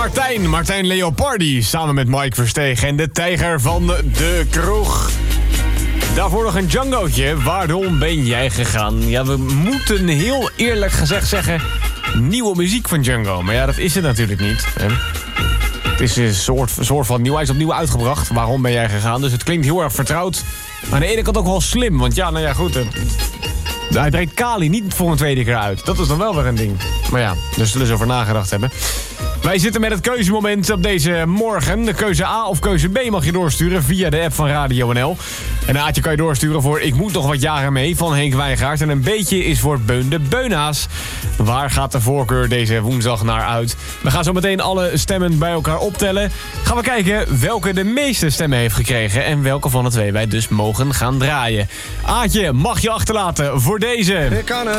Martijn Leopardi samen met Mike Versteeg en de tijger van de kroeg. Daarvoor nog een Django'tje. Waarom ben jij gegaan? Ja, we moeten heel eerlijk gezegd zeggen... nieuwe muziek van Django. Maar ja, dat is het natuurlijk niet. Hè? Het is een soort van nieuw. Hij is opnieuw uitgebracht. Waarom ben jij gegaan? Dus het klinkt heel erg vertrouwd. Maar aan de ene kant ook wel slim. Want ja, nou ja, goed... Hij brengt Kali niet voor een tweede keer uit. Dat is dan wel weer een ding. Maar ja, daar zullen ze over nagedacht hebben. Wij zitten met het keuzemoment op deze morgen. De keuze A of keuze B mag je doorsturen via de app van Radio NL. Een A'tje kan je doorsturen voor Ik moet nog wat jaren mee van Henk Wijngaard. En een B'tje is voor Beun de Beunaas. Waar gaat de voorkeur deze woensdag naar uit? We gaan zo meteen alle stemmen bij elkaar optellen. Gaan we kijken welke de meeste stemmen heeft gekregen. En welke van de twee wij dus mogen gaan draaien. Aatje, mag je achterlaten voor deze. Ik kan het.